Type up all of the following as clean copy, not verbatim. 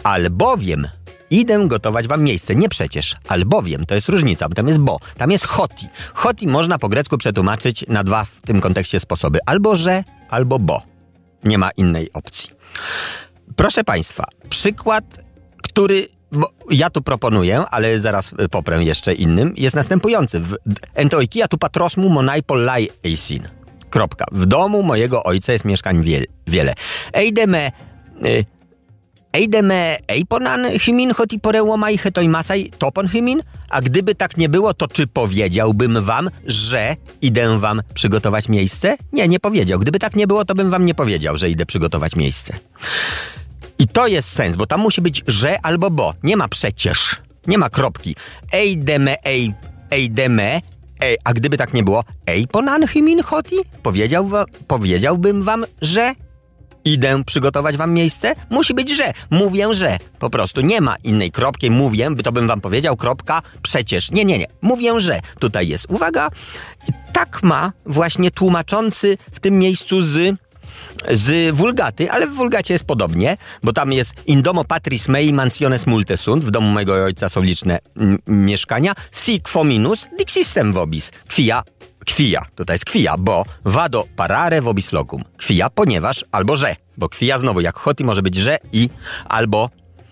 albowiem idę gotować wam miejsce. Nie przecież, albowiem, to jest różnica, bo tam jest bo, tam jest hoti. Hoti można po grecku przetłumaczyć na dwa w tym kontekście sposoby. Albo że, albo bo. Nie ma innej opcji. Proszę państwa, przykład, który ja tu proponuję, ale zaraz poprę jeszcze innym, jest następujący. Entoikia tu patrosmu monai pollai eisin. Kropka. W domu mojego ojca jest mieszkań wiele. Eideme eiponan hymin hoti porełomai hetoi masai topon hymin? A gdyby tak nie było, to czy powiedziałbym wam, że idę wam przygotować miejsce? Nie powiedział. Gdyby tak nie było, to bym wam nie powiedział, że idę przygotować miejsce. I to jest sens, bo tam musi być że albo bo. Nie ma przecież. Nie ma kropki. Eideme, a gdyby tak nie było, eiponan hymin hoti? Powiedziałbym wam, że idę przygotować wam miejsce? Musi być że. Mówię, że. Po prostu nie ma innej kropki. Mówię, to bym wam powiedział, kropka, przecież. Nie. Mówię, że. Tutaj jest uwaga. I tak ma właśnie tłumaczący w tym miejscu z Wulgaty, ale w Wulgacie jest podobnie, bo tam jest in domo patris mei mansiones multe sunt, w domu mojego ojca są liczne mieszkania, si quominus dixissem vobis, kwija, tutaj jest kwija, bo vado parare vobis locum, kwija, ponieważ, albo że, bo kwija znowu jak hoti może być że i albo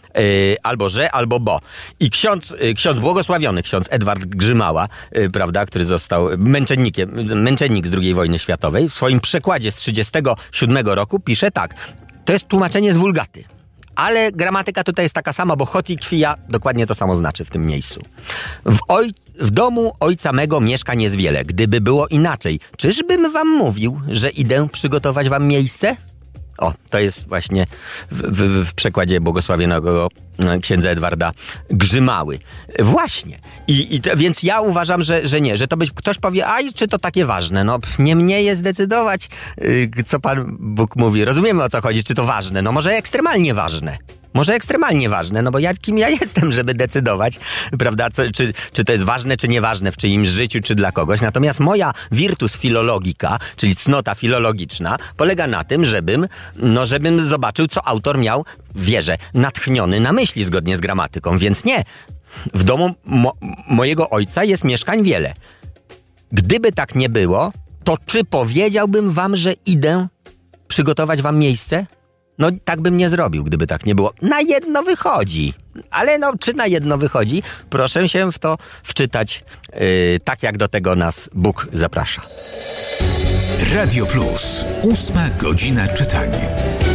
że, albo bo. I ksiądz błogosławiony, ksiądz Edward Grzymała, prawda, który został męczennik z II wojny światowej, w swoim przekładzie z 1937 roku pisze tak. To jest tłumaczenie z Wulgaty. Ale gramatyka tutaj jest taka sama, bo hoti, kwija dokładnie to samo znaczy w tym miejscu. W domu ojca mego mieszkań jest wiele. Gdyby było inaczej, czyżbym wam mówił, że idę przygotować wam miejsce? O, to jest właśnie w przekładzie błogosławionego księdza Edwarda Grzymały. Właśnie. Więc ja uważam, że nie, że to ktoś powie, czy to takie ważne? No, nie mnie jest decydować, co Pan Bóg mówi. Rozumiemy, o co chodzi, czy to ważne? No może ekstremalnie ważne. No bo kim ja jestem, żeby decydować, prawda, czy to jest ważne, czy nieważne w czyimś życiu, czy dla kogoś. Natomiast moja virtus filologica, czyli cnota filologiczna, polega na tym, żebym zobaczył, co autor miał, wierzę, natchniony na myśli zgodnie z gramatyką. Więc nie, w domu mojego ojca jest mieszkań wiele. Gdyby tak nie było, to czy powiedziałbym wam, że idę przygotować wam miejsce? No tak bym nie zrobił, gdyby tak nie było. Na jedno wychodzi. Ale czy na jedno wychodzi? Proszę się w to wczytać, tak jak do tego nas Bóg zaprasza. Radio Plus. 8 godzina czytania.